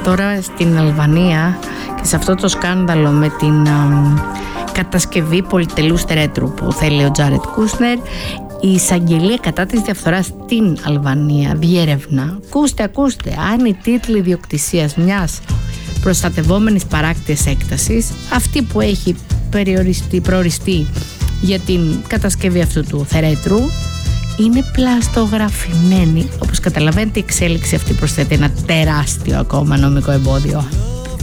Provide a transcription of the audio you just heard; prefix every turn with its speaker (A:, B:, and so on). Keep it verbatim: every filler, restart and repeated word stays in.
A: τώρα στην Αλβανία και σε αυτό το σκάνδαλο με την α, κατασκευή πολυτελούς θερέτρου που θέλει ο Τζάρετ Κούσνερ, η εισαγγελία κατά της διαφθοράς στην Αλβανία διέρευνα. Ακούστε, ακούστε, αν οι τίτλοι ιδιοκτησίας μιας προστατευόμενης παράκτιας έκτασης, αυτή που έχει περιοριστεί, προοριστεί για την κατασκευή αυτού του θερέτρου, είναι πλαστογραφημένη. Όπως καταλαβαίνετε, η εξέλιξη αυτή προσθέτει ένα τεράστιο ακόμα νομικό εμπόδιο.